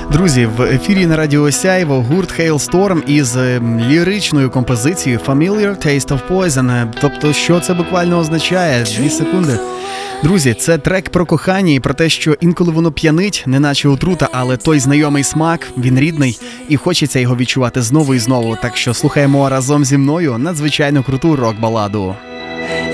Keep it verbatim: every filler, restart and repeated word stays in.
Друзі, в ефірі на Радіо Сяйво гурт Hailstorm із ліричною композицією Familiar Taste of Poison. Тобто, що це буквально означає? Дві секунди. Друзі, це трек про кохання і про те, що інколи воно п'янить, неначе отрута, але той знайомий смак, він рідний, і хочеться його відчувати знову і знову. Так що слухаємо разом зі мною надзвичайно круту рок-баладу.